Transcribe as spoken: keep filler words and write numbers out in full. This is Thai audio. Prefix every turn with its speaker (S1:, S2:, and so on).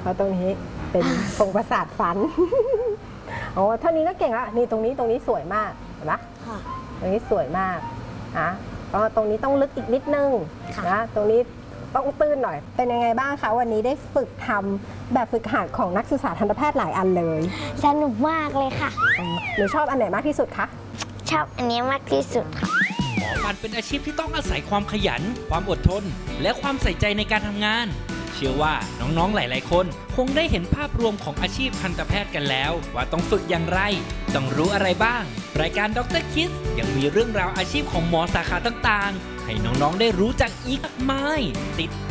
S1: เพราะตรงนี้เป็นโครงประสาทฟันโอ้เท่านี้ก็เก่งแล้วนี่ตรงนี้ตรงนี้สวยมากเห็นไหมค่ะตรงนี้สวยมากนะก็ตรงนี้ต้องลึกอีกนิดนึงนะตรงนี้ต้องตื้นหน่อยเป็นยังไงบ้างคะวันนี้ได้ฝึกทำแบบฝึกหัดของนักศึกษาทันตแพทย์หลายอันเลย
S2: สนุกมากเลยค่ะ
S1: หนูชอบอันไหนมากที่สุดคะ
S2: ชอบอันนี้มากที่สุดค่ะ
S3: หมอฟันเป็นอาชีพที่ต้องอาศัยความขยันความอดทนและความใส่ใจในการทำงานเชื่อว่าน้องๆหลายๆคนคงได้เห็นภาพรวมของอาชีพทันตแพทย์กันแล้วว่าต้องฝึกอย่างไรต้องรู้อะไรบ้างรายการด็อกเตอร์คิดยังมีเรื่องราวอาชีพของหมอสาขาต่างๆให้น้องๆได้รู้จักอีกมากมายติดต